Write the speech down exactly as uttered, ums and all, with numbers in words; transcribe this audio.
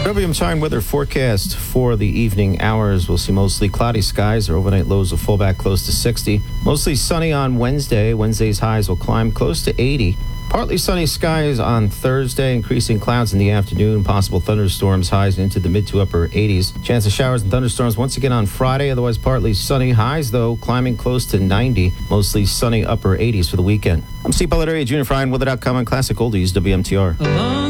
W M Time weather forecast for the evening hours. We'll see mostly cloudy skies. Our overnight lows will fall back close to sixty. Mostly sunny on Wednesday. Wednesday's highs will climb close to eighty. Partly sunny skies on Thursday. Increasing clouds in the afternoon. Possible thunderstorms, highs into the mid to upper eighties. Chance of showers and thunderstorms once again on Friday. Otherwise partly sunny. Highs, though, climbing close to ninety. Mostly sunny upper eighties for the weekend. I'm Steve Polidori, Junior Fry and Weather dot com on Classic Oldies, W M T R.